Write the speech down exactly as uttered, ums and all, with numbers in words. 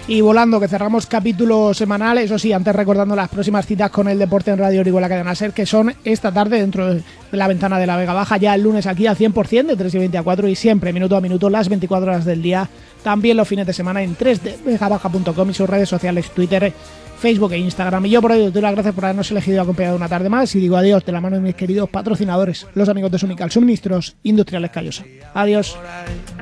Y volando, que cerramos capítulo semanal, eso sí, antes recordando las próximas citas con el deporte en Radio Orihuela Cadena Ser, que son esta tarde dentro de la ventana de la Vega Baja, ya el lunes aquí al cien por ciento de tres y veinte a cuatro y siempre minuto a minuto las veinticuatro horas del día, también los fines de semana en tres d vega baja punto com y sus redes sociales Twitter, Facebook e Instagram. Y yo por ello doy las gracias por habernos elegido acompañado una tarde más y digo adiós de la mano de mis queridos patrocinadores, los amigos de Sunical, Suministros Industriales Callosa. Adiós.